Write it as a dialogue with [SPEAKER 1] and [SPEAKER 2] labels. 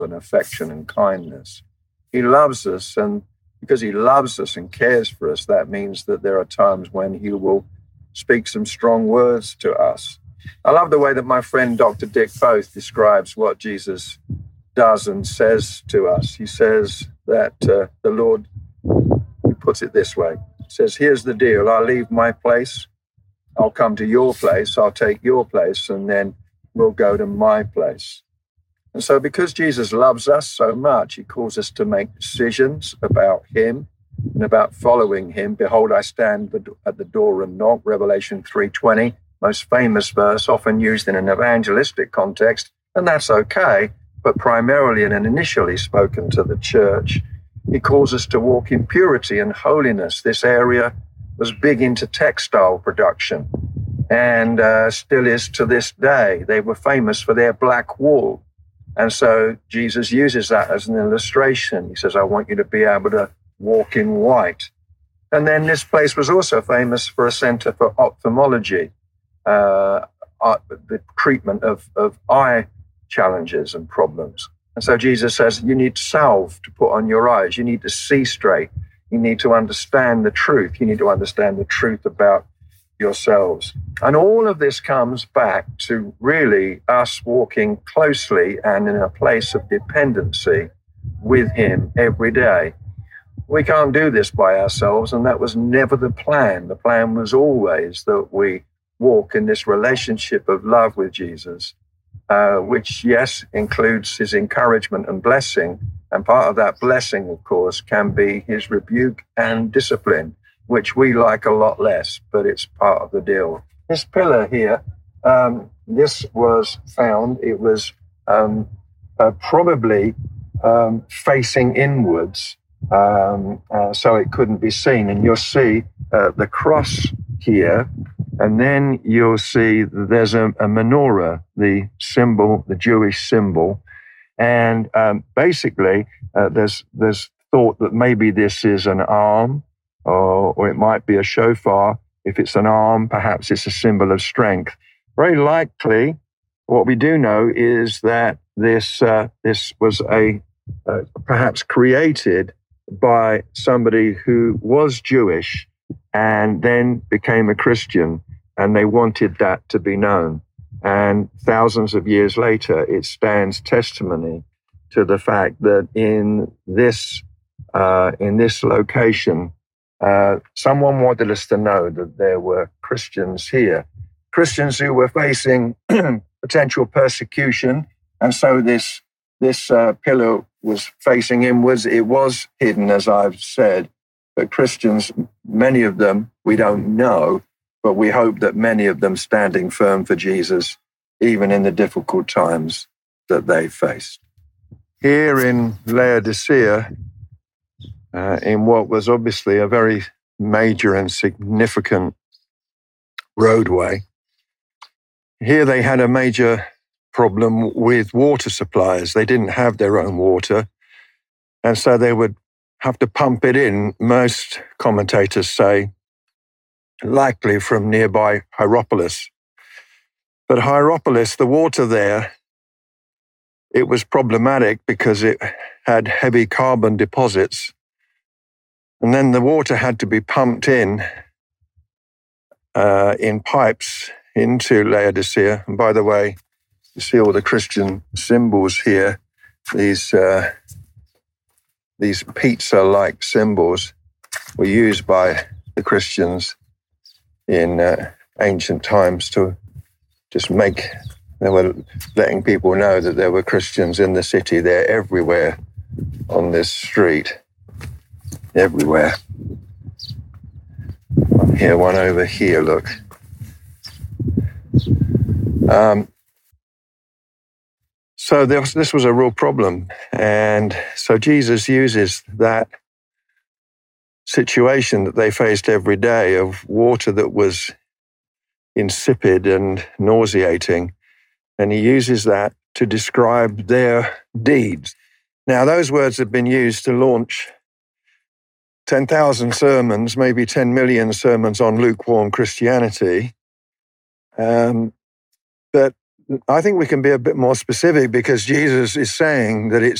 [SPEAKER 1] and affection and kindness. He loves us, and because he loves us and cares for us, that means that there are times when he will speak some strong words to us. I love the way that my friend Dr. Dick Both describes what Jesus does and says to us. He says that the Lord, he puts it this way, he says, here's the deal, I'll leave my place, I'll come to your place, I'll take your place, and then we'll go to my place. And so because Jesus loves us so much, he calls us to make decisions about him and about following him. Behold, I stand at the door and knock, Revelation 3:20, most famous verse, often used in an evangelistic context, and that's okay, but primarily and initially spoken to the church. He calls us to walk in purity and holiness. This area was big into textile production and still is to this day. They were famous for their black wool. And so Jesus uses that as an illustration. He says, I want you to be able to walk in white. And then this place was also famous for a center for ophthalmology, the treatment of eye challenges and problems. And so Jesus says, you need salve to put on your eyes. You need to see straight. You need to understand the truth. You need to understand the truth about yourselves. And all of this comes back to really us walking closely and in a place of dependency with him every day. We can't do this by ourselves, and that was never the plan. The plan was always that we walk in this relationship of love with Jesus, which, yes, includes his encouragement and blessing. And part of that blessing, of course, can be his rebuke and discipline, which we like a lot less, but it's part of the deal. This pillar here, this was found, it was probably facing inwards, so it couldn't be seen. And you'll see the cross here, and then you'll see there's a menorah, the symbol, the Jewish symbol. And basically, there's thought that maybe this is an arm, or it might be a shofar. If it's an arm, perhaps it's a symbol of strength. Very likely, what we do know is that this was perhaps created by somebody who was Jewish and then became a Christian, and they wanted that to be known. And thousands of years later, it stands testimony to the fact that in this location, someone wanted us to know that there were Christians here, Christians who were facing potential persecution. And so this pillar was facing inwards. It was hidden, as I've said, but Christians, many of them, we don't know, but we hope that many of them standing firm for Jesus, even in the difficult times that they faced. Here in Laodicea, in what was obviously a very major and significant roadway, here they had a major problem with water supplies. They didn't have their own water, and so they would have to pump it in. Most commentators say likely from nearby Hierapolis. But Hierapolis, the water there, it was problematic because it had heavy carbon deposits. And then the water had to be pumped in pipes into Laodicea. And by the way, you see all the Christian symbols here. These pizza-like symbols were used by the Christians in ancient times to just they were letting people know that there were Christians in the city. They're everywhere on this street, everywhere. Here, one over here, look. So this was a real problem. And so Jesus uses that situation that they faced every day of water that was insipid and nauseating, and he uses that to describe their deeds. Now, those words have been used to launch 10,000 sermons, maybe 10 million sermons on lukewarm Christianity. But I think we can be a bit more specific because Jesus is saying that it's